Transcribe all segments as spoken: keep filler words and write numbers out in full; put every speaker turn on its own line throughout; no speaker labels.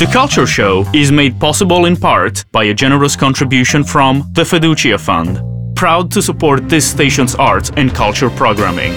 The Culture Show is made possible in part by a generous contribution from the Fiducia Fund, proud to support this station's arts and culture programming.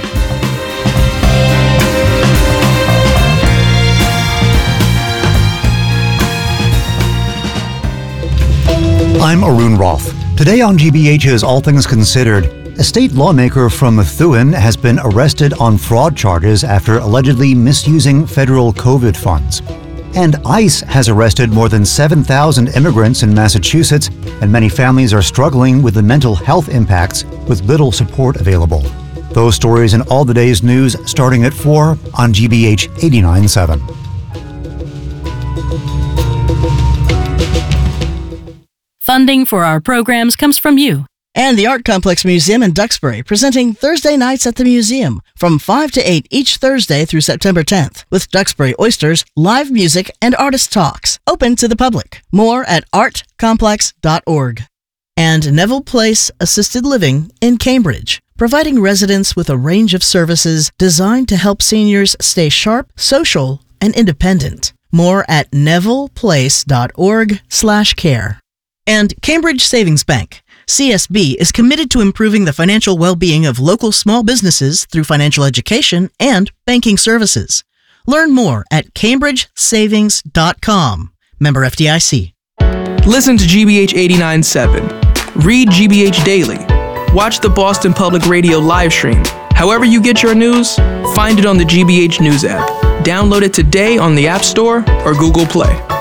I'm Arun Roth. Today on G B H's All Things Considered, a state lawmaker from Methuen has been arrested on fraud charges after allegedly misusing federal COVID funds. And ICE has arrested more than seven thousand immigrants in Massachusetts, and many families are struggling with the mental health impacts with little support available. Those stories and all the day's news starting at four on G B H eighty-nine point seven.
Funding for our programs comes from you.
And the Art Complex Museum in Duxbury, presenting Thursday Nights at the Museum from five to eight each Thursday through September tenth, with Duxbury Oysters, live music, and artist talks, open to the public. More at art complex dot org. And Neville Place Assisted Living in Cambridge, providing residents with a range of services designed to help seniors stay sharp, social, and independent. More at neville place dot org slash care. And Cambridge Savings Bank. C S B is committed to improving the financial well-being of local small businesses through financial education and banking services. Learn more at cambridge savings dot com. Member F D I C.
Listen to G B H eighty-nine point seven. Read G B H Daily. Watch the Boston Public Radio live stream. However you get your news, find it on the G B H News app. Download it today on the App Store or Google Play.